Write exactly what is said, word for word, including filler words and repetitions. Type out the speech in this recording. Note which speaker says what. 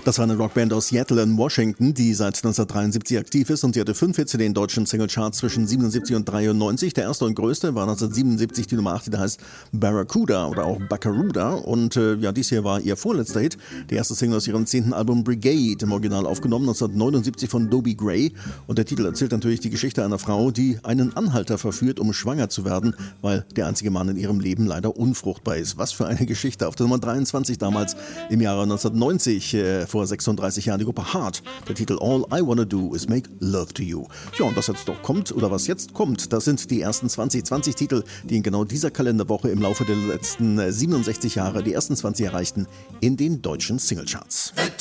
Speaker 1: Das war eine Rockband aus Seattle in Washington, die seit neunzehnhundertdreiundsiebzig aktiv ist und sie hatte fünf Hits in den deutschen Singlecharts zwischen siebenundsiebzig und dreiundneunzig. Der erste und größte war neunzehnhundertsiebenundsiebzig die Nummer acht, die heißt Barracuda oder auch Baccaruda. Und äh, ja, dies hier war ihr vorletzter Hit. Der erste Single aus ihrem zehnten Album Brigade, im Original aufgenommen, neunzehnhundertneunundsiebzig von Dobie Gray. Und der Titel erzählt natürlich die Geschichte einer Frau, die einen Anhalter verführt, um schwanger zu werden, weil der einzige Mann in ihrem Leben leider unfruchtbar ist. Was für eine Geschichte. Auf der Nummer dreiundzwanzig damals im Jahre neunzehnhundertneunzig, äh, vor sechsunddreißig Jahren, die Gruppe Heart. Der Titel All I Wanna Do Is Make Love to You. Ja, und was jetzt doch kommt, oder was jetzt kommt, das sind die ersten zwanzig zwanzig Titel, die in genau dieser Kalenderwoche im Laufe der letzten siebenundsechzig Jahre die ersten zwanzig erreichten in den deutschen Singlecharts.